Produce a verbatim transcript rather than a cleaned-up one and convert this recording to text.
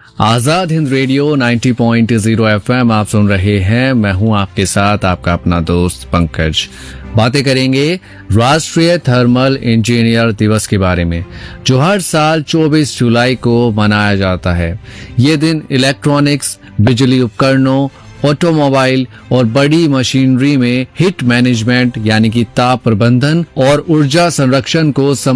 Azad Hind radio नब्बे point zero FM आप सुन रहे हैं। मैं हूं आपके साथ आपका अपना दोस्त पंकज। बातें करेंगे राष्ट्रीय थर्मल इंजीनियर दिवस के बारे में, जो हर साल चौबीस जुलाई को मनाया जाता है। ये दिन इलेक्ट्रॉनिक्स, बिजली उपकरणों, ऑटोमोबाइल और बड़ी मशीनरी में हीट मैनेजमेंट यानी कि ताप प्रबंधन और ऊर्जा संरक्षण को